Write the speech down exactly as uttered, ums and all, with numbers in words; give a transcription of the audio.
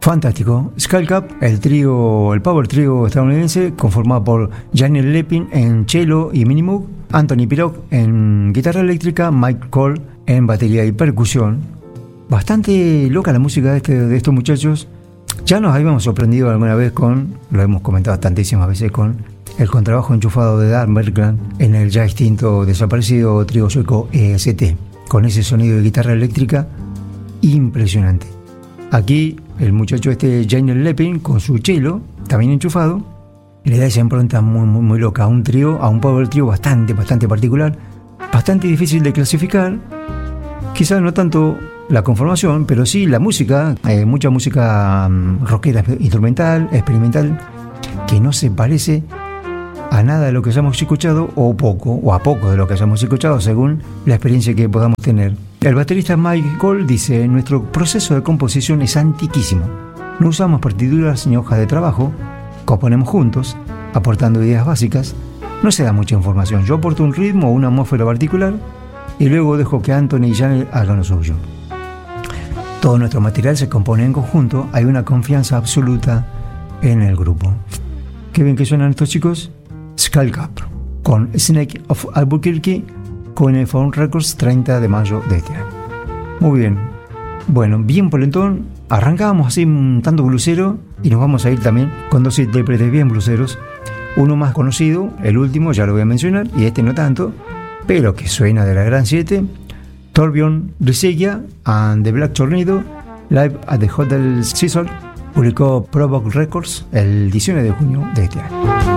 Fantástico. Skullcap, el trío, el power trío estadounidense, conformado por Janiel Lepin en cello y minimoog, Anthony Piroc en guitarra eléctrica, Mike Cole en batería y percusión. Bastante loca la música de, este, de estos muchachos. Ya nos habíamos sorprendido alguna vez con, lo hemos comentado tantísimas veces, con el contrabajo enchufado de Dan Bergland en el ya extinto desaparecido trío sueco E S T, con ese sonido de guitarra eléctrica impresionante. Aquí el muchacho este Janiel Lepin con su cello también enchufado le da esa impronta muy, muy, muy loca a un trío, a un power trío bastante, bastante particular, bastante difícil de clasificar. Quizás no tanto la conformación, pero sí la música, eh, mucha música um, rockera, instrumental, experimental, que no se parece a nada de lo que hayamos escuchado, o poco, o a poco de lo que hayamos escuchado, según la experiencia que podamos tener. El baterista Mike Cole dice: nuestro proceso de composición es antiquísimo. No usamos partituras ni hojas de trabajo, componemos juntos, aportando ideas básicas. No se da mucha información. Yo aporto un ritmo o una atmósfera particular y luego dejo que Anthony y Janiel hagan lo suyo. Todo nuestro material se compone en conjunto, hay una confianza absoluta en el grupo. Qué bien que suenan estos chicos. Skullcap, con Snake of Albuquerque, con el Phone Records, treinta de mayo de este año. Muy bien. Bueno, bien polentón. Arrancábamos así un tanto blusero y nos vamos a ir también con dos intérpretes bien bluseros. Uno más conocido, el último ya lo voy a mencionar, y este no tanto, pero que suena de la Gran siete. Torbjörn Risegia and the Black Tornado, Live at the Hotel Cecil, publicó Provoke Records el diecinueve de junio de este año.